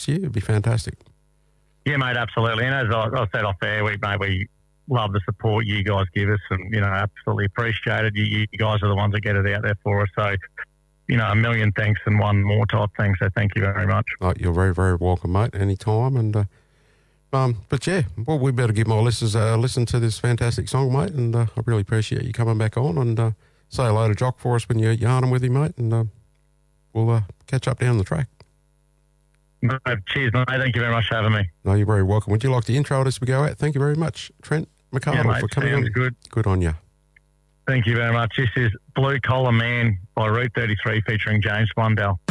to you, it'd be fantastic. Yeah, mate, absolutely. And as I said off air, we love the support you guys give us, and absolutely appreciate it. You guys are the ones that get it out there for us. So, a million thanks and one more type thing. So thank you very much. Oh, you're very, very welcome, mate. Anytime. And but yeah, well, we better give my listeners a listen to this fantastic song, mate. And I really appreciate you coming back on, and say hello to Jock for us when you're yarning with him, mate. And we'll catch up down the track. No, cheers, mate. Thank you very much for having me. No, you're very welcome. Would you like to intro it as we go out? Thank you very much, Trent McArdle, for coming on. Good. Good on you. Thank you very much. This is Blue Collar Man by Route 33 featuring James Blundell.